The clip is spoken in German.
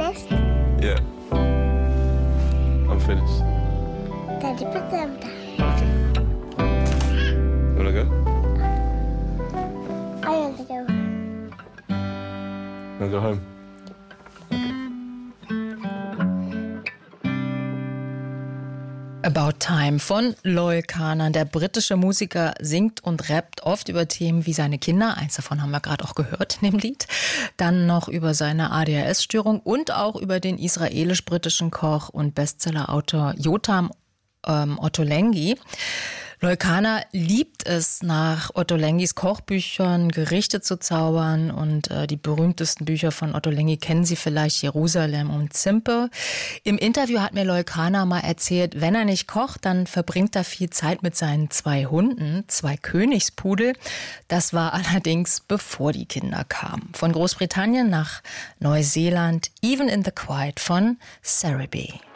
finished? Yeah. I'm finished. Daddy, put them down. Okay. You wanna go? I want to go. Wanna go home? About Time von Loyle Carner. Der britische Musiker singt und rappt oft über Themen wie seine Kinder. Eins davon haben wir gerade auch gehört in dem Lied. Dann noch über seine ADHS-Störung und auch über den israelisch-britischen Koch und Bestsellerautor Yotam Ottolenghi. Loyle Carner liebt es, nach Ottolenghis Kochbüchern Gerichte zu zaubern und die berühmtesten Bücher von Ottolenghi kennen Sie vielleicht, Jerusalem und Zimpe. Im Interview hat mir Loyle Carner mal erzählt, wenn er nicht kocht, dann verbringt er viel Zeit mit seinen 2 Hunden, 2 Königspudel. Das war allerdings bevor die Kinder kamen. Von Großbritannien nach Neuseeland, Even in the Quiet von Sarah B.